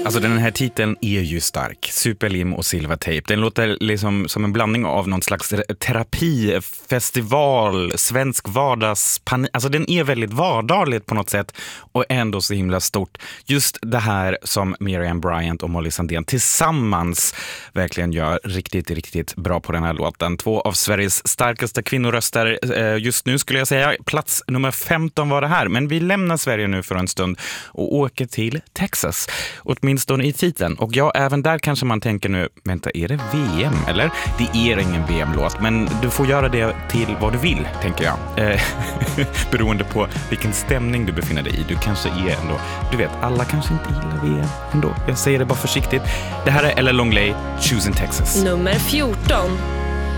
Alltså den här titeln är ju stark. Superlim och Silvertape. Den låter liksom som en blandning av någon slags terapi, festival, svensk vardagspanik. Alltså den är väldigt vardagligt på något sätt och ändå så himla stort. Just det här som Miriam Bryant och Molly Sandén tillsammans verkligen gör riktigt, riktigt bra på den här låten. 2 av Sveriges starkaste kvinnoröster just nu skulle jag säga. Plats nummer 15 var det här. Men vi lämnar Sverige nu för en stund och åker till Texas. Åtminstone i titeln. Och ja, även där kanske man tänker nu, vänta, är det VM eller? Det är ingen VM-låt, men du får göra det till vad du vill, tänker jag. Beroende på vilken stämning du befinner dig i. Du kanske är ändå, du vet, alla kanske inte gillar VM ändå. Jag säger det bara försiktigt. Det här är Ella Longley, Choosing Texas. Nummer 14.